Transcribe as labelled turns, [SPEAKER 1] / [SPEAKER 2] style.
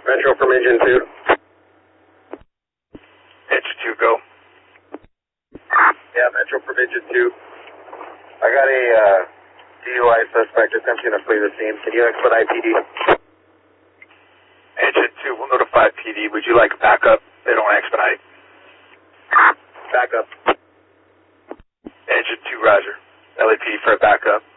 [SPEAKER 1] Metro from Engine 2.
[SPEAKER 2] Engine 2, go.
[SPEAKER 1] Yeah, Metro from Engine 2. I got a DUI suspect attempting to flee the scene. Can you expedite PD?
[SPEAKER 2] Engine 2, we'll notify PD. Would you like backup? They don't expedite.
[SPEAKER 1] Backup.
[SPEAKER 2] Engine 2, roger. LAPD for a backup.